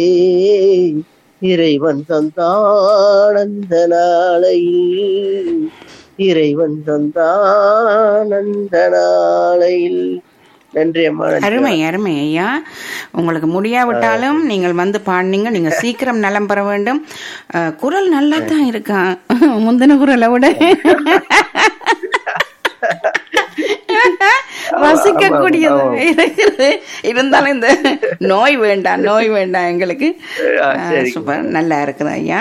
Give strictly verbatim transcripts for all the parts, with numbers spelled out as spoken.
இறைவன் தந்தான் அந்த நாளையில், இறைவன் தந்தான் அந்த நாளையில். நன்றி அம்மா. அருமை அருமை ஐயா. உங்களுக்கு முடியாவிட்டாலும் நீங்கள் வந்து பாடினீங்க. நீங்க சீக்கிரம் நலம் பெற வேண்டும். அஹ், குரல் நல்லா தான் இருக்கா முந்தின குரலை விட. ரசிக்கக்கூடியது இருக்குது. இருந்தாலும் இந்த நோய் வேண்டாம், நோய் வேண்டாம் எங்களுக்கு. சூப்பர், நல்லா இருக்குது ஐயா.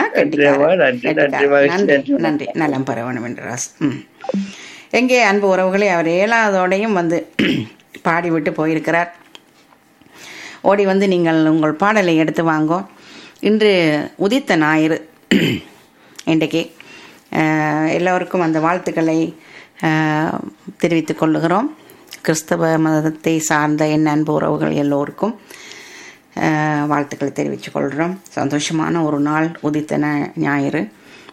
நன்றி நன்றி. நலம் பெற வேண்டும் என்று ராஸ். எங்கே அன்பு உறவுகளே, அவர் ஏழாவதோடையும் வந்து பாடிவிட்டு போயிருக்கிறார். ஓடி வந்து நீங்கள் உங்கள் பாடலை எடுத்து வாங்கோ. இன்று உதித்த ஞாயிறு. இன்றைக்கு எல்லோருக்கும் அந்த வாழ்த்துக்களை தெரிவித்துக் கொள்ளுகிறோம். கிறிஸ்தவ மதத்தை சார்ந்த என் அன்பு உறவுகள் எல்லோருக்கும் வாழ்த்துக்களை தெரிவித்துக் கொள்கிறோம். சந்தோஷமான ஒரு நாள் உதித்த ஞாயிறு.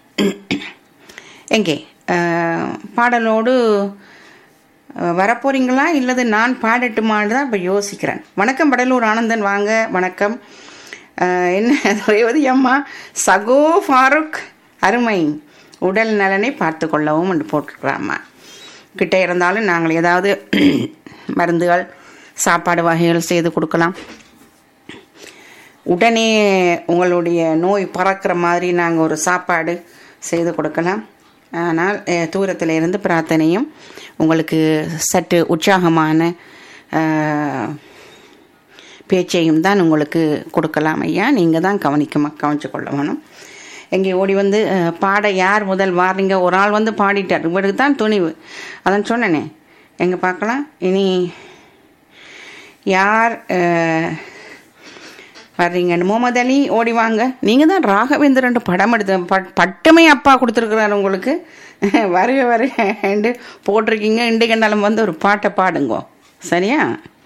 எங்கே பாடலோடு வரப்போறீங்களா இல்லது நான் பாடட்டுமான்னு தான் இப்போ யோசிக்கிறேன். வணக்கம் படலூர் ஆனந்தன், வாங்க. வணக்கம். என்ன ரேவதி அம்மா, சகோ ஃபாரூக் அருமை, உடல் நலனை பார்த்து கொள்ளவும் என்று போட்டிருக்கிறாம்மா. கிட்ட இருந்தாலும் நாங்கள் ஏதாவது மருந்துகள் சாப்பாடு வகைகள் செய்து கொடுக்கலாம். உடனே உங்களுடைய நோய் பறக்கிற மாதிரி நாங்கள் ஒரு சாப்பாடு செய்து கொடுக்கலாம். ஆனால் தூரத்தில் இருந்து பிரார்த்தனையும் உங்களுக்கு சற்று உற்சாகமான பேச்சையும் தான் உங்களுக்கு கொடுக்கலாம் ஐயா. நீங்கள் தான் கவனிக்க கவனிச்சு கொள்ள வேணும். எங்கே ஓடி வந்து பாட யார் முதல் வாரீங்க? ஒரு ஆள் வந்து பாடிட்டார். இவருக்கு தான் துணிவு, அதான் சொன்னேனே. எங்கே பார்க்கலாம் இனி யார் வர்றீங்கன்னு. முகமது அலி ஓடி வாங்க. நீங்கள் தான் ராகவேந்திரன் படம் எடுத்த பட்டமே அப்பா கொடுத்துருக்குறாரு உங்களுக்கு. வருக வருக போட்டிருக்கீங்க. இன்றைக்கு கண்டாலும் வந்து ஒரு பாட்டை பாடுங்கோ, சரியா?